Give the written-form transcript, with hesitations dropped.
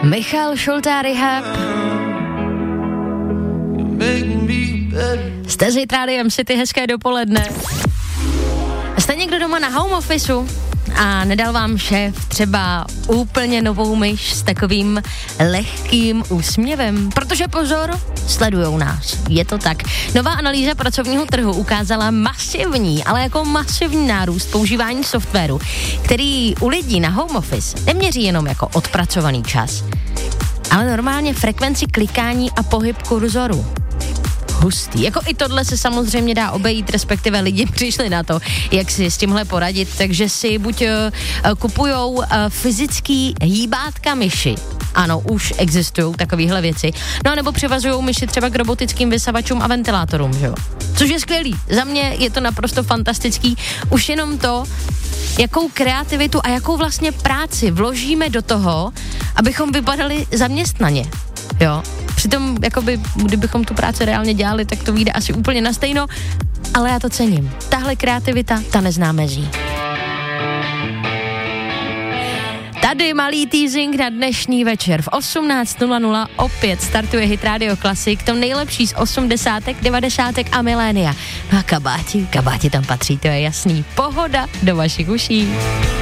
Michal Šolta Rehab. Jste s Hit Rádiem City, hezké dopoledne. Jste někdo doma na home officeu a nedal vám šéf třeba úplně novou myš s takovým lehkým úsměvem? Protože pozor, sledujou nás. Je to tak. Nová analýza pracovního trhu ukázala masivní, ale jako masivní nárůst používání softwaru, který u lidí na home office neměří jenom jako odpracovaný čas, ale normálně frekvenci klikání a pohyb kurzoru. Hustý. Jako i tohle se samozřejmě dá obejít, respektive lidi přišli na to, jak si s tímhle poradit, takže si buď kupujou fyzický hýbátka myši. Ano, už existují takovéhle věci. No a nebo přivazují myši třeba k robotickým vysavačům a ventilátorům, že jo? Což je skvělý. Za mě je to naprosto fantastický. Už jenom to, jakou kreativitu a jakou vlastně práci vložíme do toho, abychom vypadali zaměstnaně. Jo? Přitom, jakoby, kdybychom tu práci reálně dělali, tak to vyjde asi úplně na stejno, ale já to cením. Tahle kreativita, ta nezná mezí. Tady malý teasing na dnešní večer. V 18:00 opět startuje Hit Radio Classic, to nejlepší z 80., 90. a milénia. No a kabáti tam patří, to je jasný. Pohoda do vašich uší.